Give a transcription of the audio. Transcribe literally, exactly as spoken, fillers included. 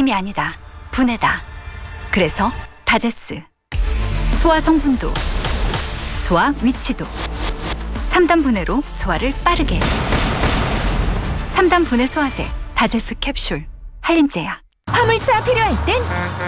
힘이 아니다. 분해다. 그래서 다제스. 소화 성분도, 소화 위치도. 삼 단 분해로 소화를 빠르게. 삼 단 분해 소화제 다제스 캡슐. 한림제약. 화물차 필요할 땐